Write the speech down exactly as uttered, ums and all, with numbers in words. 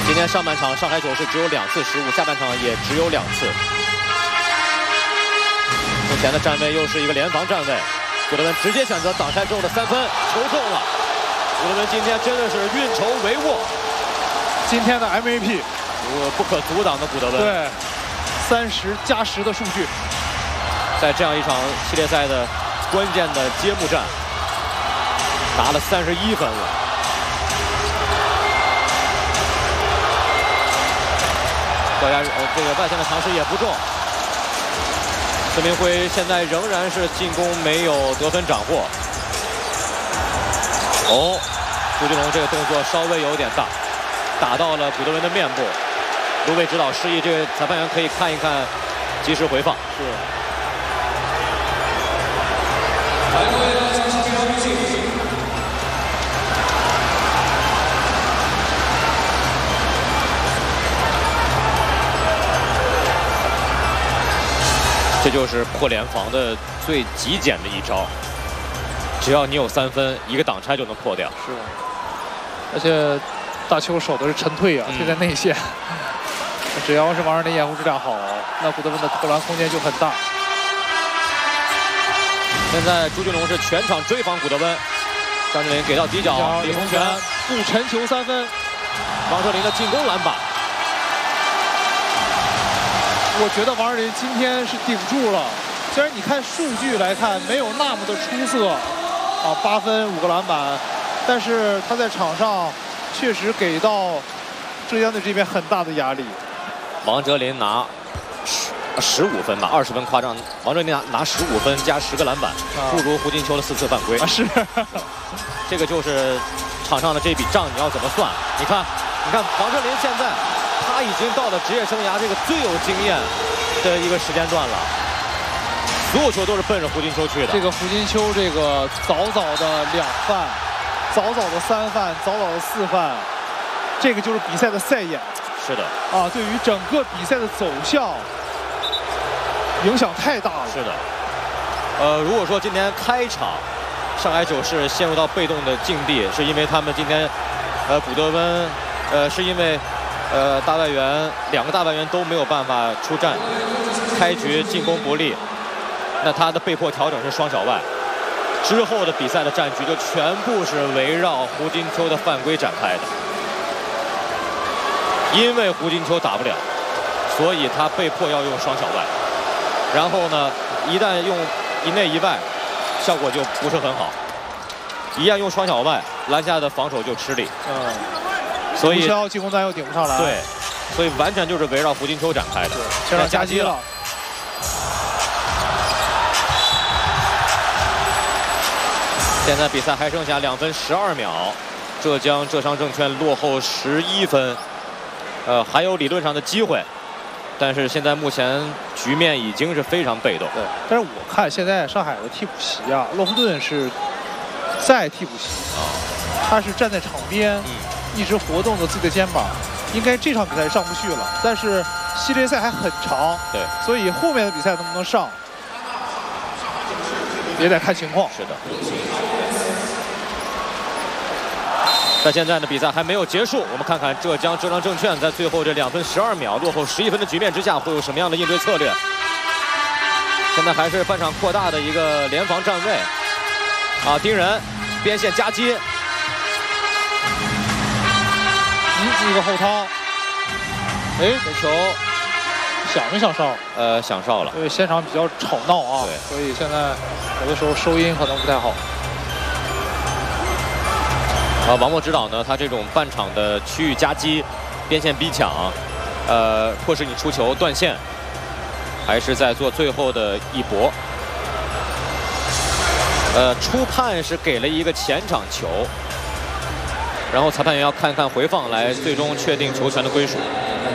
今天上半场上海九是只有两次失误，下半场也只有两次。目前的站位又是一个联防站位，古德文直接选择挡拆之后的三分，球中了。古德文今天真的是运筹帷幄， 今天的 M V P， 呃，不可阻挡的古德文。 对，三十加十的数据， 在这样一场系列赛的关键的揭幕战，拿了三十一分了。高压呃，这个外线的尝试也不中。孙明辉现在仍然是进攻没有得分斩获。哦，朱俊龙这个动作稍微有点大，打到了古德文的面部。卢伟指导示意这个裁判员可以看一看，及时回放。 是。 这就是破联防的最极简的一招，只要你有三分，一个挡拆就能破掉。 是，而且大邱守的是沉退啊，退在内线。只要是王仁林掩护质量好，那古德文的投篮空间就很大。 现在朱俊龙是全场追防古德温，张智霖给到底角，李洪权不沉球三分， 王哲林的进攻篮板。 我觉得王仁林今天是顶住了，虽然你看数据来看没有那么的出色，啊，八分五个篮板，但是他在场上确实给到浙江队这边很大的压力。 王哲林拿十十五分吧，二十分夸张。王哲林拿拿十五分加十个篮板，不如胡金秋的四次犯规。 啊，是， 这个就是场上的这笔账，你要怎么算？你看，你看王哲林现在他已经到了职业生涯这个最有经验的一个时间段了，所有球都是奔着胡金秋去的。 这个胡金秋这个早早的两犯，早早的三犯，早早的四犯，这个就是比赛的赛眼。 是的， 啊，对于整个比赛的走向影响太大了。 是的，呃，如果说今天开场上海九是陷入到被动的境地，是因为他们今天，呃，古德温，呃，是因为，呃，大外援两个大外援都没有办法出战，开局进攻不利，那他的被迫调整是双小外，之后的比赛的战局就全部是围绕胡金秋的犯规展开的。因为胡金秋打不了，所以他被迫要用双小外。然后呢，一旦用一内一外，效果就不是很好。一旦用双小外，篮下的防守就吃力。 嗯， 所以进攻端又顶不上来。 对，所以完全就是围绕胡金秋展开的。 现在夹击了。 现在比赛还剩下两分十二秒，浙江浙商证券落后十一分。呃，还有理论上的机会，但是现在目前局面已经是非常被动。 对，但是我看现在上海的替补席啊，洛夫顿是在替补席，啊，他是站在场边，嗯，一直活动着自己的肩膀，应该这场比赛上不去了。但是系列赛还很长， 对， 所以后面的比赛能不能上，也得看情况。 是的。但现在呢，比赛还没有结束，我们看看浙江浙商证券在最后这两分十二秒落后十一分的局面之下，会有什么样的应对策略？现在还是半场扩大的一个联防站位，啊，盯人，边线夹击， 嗯，一个后掏，哎， 这球响没响哨？ 呃，响哨了。 因为现场比较吵闹啊， 对， 所以现在有的时候收音可能不太好。 啊，王默指导呢，他这种半场的区域夹击、边线逼抢，呃，迫使你出球断线，还是在做最后的一搏。呃，初判是给了一个前场球，然后裁判员要看看回放来最终确定球权的归属。